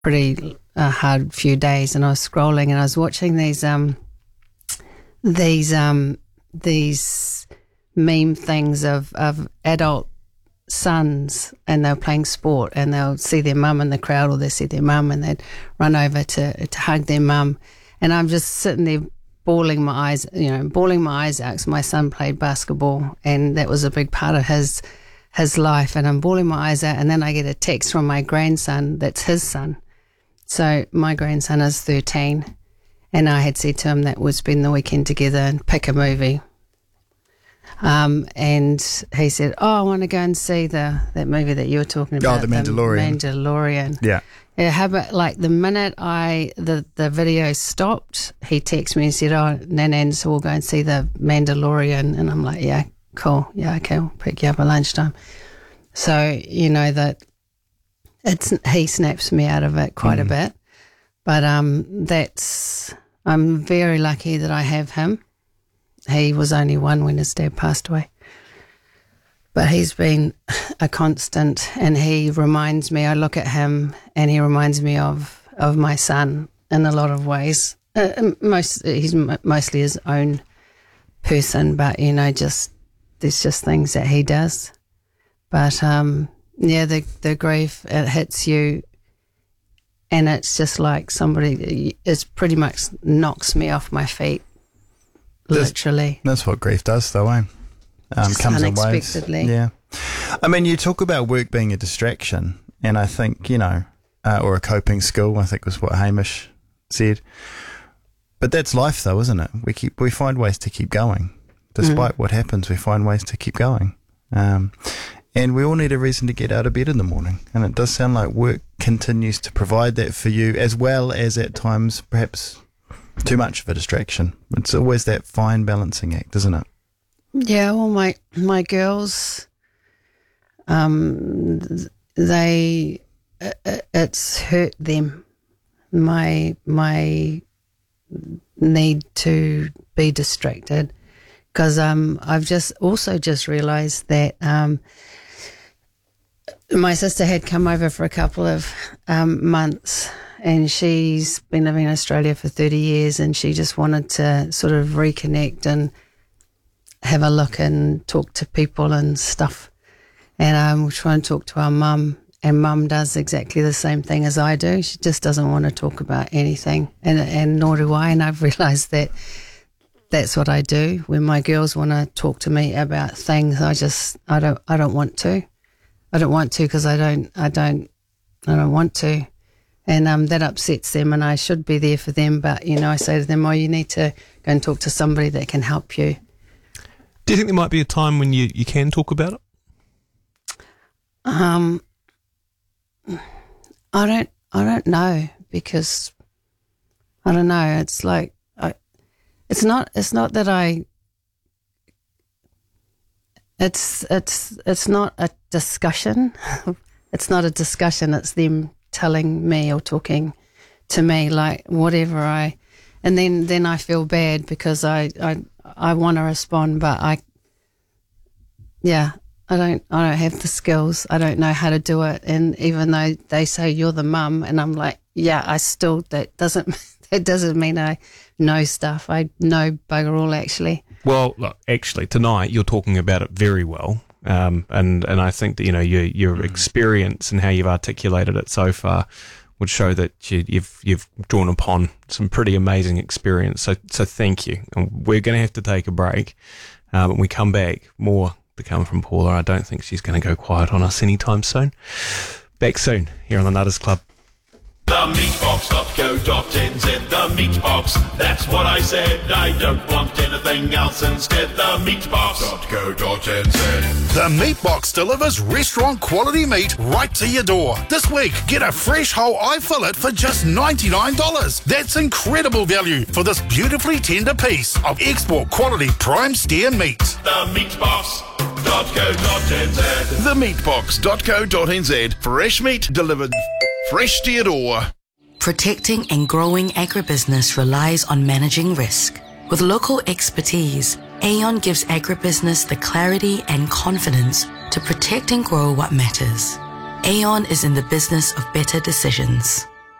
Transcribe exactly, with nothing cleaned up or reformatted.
pretty uh, hard few days, and I was scrolling and I was watching these um these um these meme things of of adult sons, and they're playing sport, and they'll see their mum in the crowd, or they see their mum and they'd run over to to hug their mum, and I'm just sitting there bawling my eyes, you know, bawling my eyes out, because my son played basketball and that was a big part of his his life, and I'm bawling my eyes out, and then I get a text from my grandson that's his son. So my grandson is thirteen, and I had said to him that we'd spend the weekend together and pick a movie. Um, and he said, oh, I want to go and see the that movie that you were talking about. Oh, The Mandalorian. The Mandalorian. Yeah. Yeah, how about, like, the minute I the, the video stopped, he texted me and said, oh, Nan, so we'll go and see The Mandalorian. And I'm like, yeah, cool. Yeah, okay, we'll pick you up at lunchtime. So, you know, that it's he snaps me out of it quite mm. a bit. But um, that's, I'm very lucky that I have him. He was only one when his dad passed away. But he's been a constant, and he reminds me, I look at him and he reminds me of, of my son in a lot of ways. Uh, most He's mostly his own person, but, you know, just there's just things that he does. But, um, yeah, the, the grief, it hits you, and it's just like somebody, it's pretty much knocks me off my feet, literally. That's, that's what grief does, though, eh? Um, comes in waves. Yeah. I mean, you talk about work being a distraction, and I think, you know, uh, or a coping skill, I think was what Hamish said. But that's life, though, isn't it? We keep we find ways to keep going. Despite mm. what happens, we find ways to keep going. Um, and we all need a reason to get out of bed in the morning. And it does sound like work continues to provide that for you, as well as at times perhaps too much of a distraction. It's always that fine balancing act, isn't it? Yeah, well, my my girls, um, they it, it's hurt them. My my need to be distracted, because um I've just also just realised that um my sister had come over for a couple of um, months, and she's been living in Australia for thirty years, and she just wanted to sort of reconnect and have a look and talk to people and stuff. And um, we'll try and talk to our mum, and mum does exactly the same thing as I do. She just doesn't want to talk about anything, and and nor do I. And I've realised that that's what I do. When my girls want to talk to me about things, I just I don't I don't want to. I don't want to because I don't I don't I don't want to, and um that upsets them. And I should be there for them, but you know I say to them, "Oh, you need to go and talk to somebody that can help you." Do you think there might be a time when you, you can talk about it? Um, I don't, I don't know, because I don't know. It's like, I, it's not, it's not that I, it's, it's, it's not a discussion. It's not a discussion. It's them telling me or talking to me, like whatever I, and then, then I feel bad because I, I, I want to respond, but I, yeah, I don't, I don't have the skills. I don't know how to do it. And even though they say you're the mum, and I'm like, yeah, I still, that doesn't, that doesn't mean I know stuff. I know bugger all, actually. Well, look, actually, tonight you're talking about it very well. Um, and, and I think that, you know, your, your experience and how you've articulated it so far would show that you, you've you've drawn upon some pretty amazing experience. So so thank you. And we're going to have to take a break. Uh, when we come back, more to come from Paula. I don't think she's going to go quiet on us anytime soon. Back soon here on the Nutters Club. The meatbox dot co dot n z, the meatbox, that's what I said. I don't want anything else instead. The meatbox dot co dot n z. The Meatbox delivers restaurant quality meat right to your door. This week, get a fresh whole eye fillet for just ninety-nine dollars. That's incredible value for this beautifully tender piece of export quality prime steer meat. The meatbox dot co dot n z. The meatbox dot co dot n z. Fresh meat delivered fresh to your door. Protecting and growing agribusiness relies on managing risk. With local expertise, Aon gives agribusiness the clarity and confidence to protect and grow what matters. Aon is in the business of better decisions.